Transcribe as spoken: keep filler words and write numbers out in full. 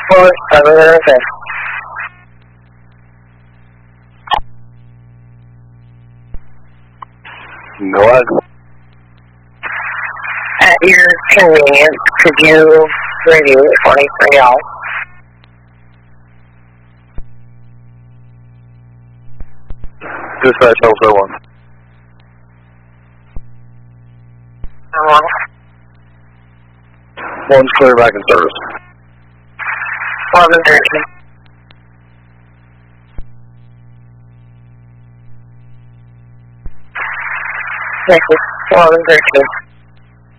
four seven zero six. Go ahead. At your convenience, could you review it for me for y'all? Dispatch also one. One. One's clear back in service. eleven thirteen. Thank you. eleven thirteen.